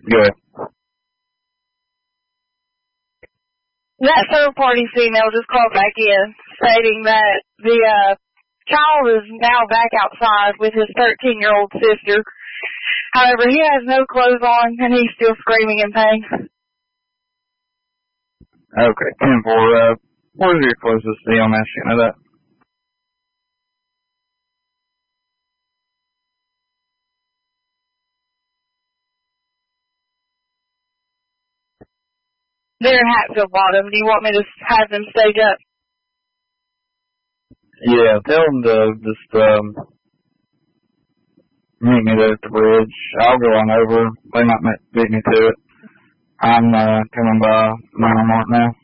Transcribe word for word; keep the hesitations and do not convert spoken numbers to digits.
Good. That third party female just called back in, stating that the uh, child is now back outside with his thirteen-year-old sister. However, he has no clothes on, and he's still screaming in pain. Okay, ten four, uh, where's your closest E M S unit at? They're in Hatfield Bottom. Do you want me to have them stage up? Yeah, tell them to just, um, meet me there at the bridge. I'll go on over. They might beat me to it. I'm, uh, coming by Mount Mark now.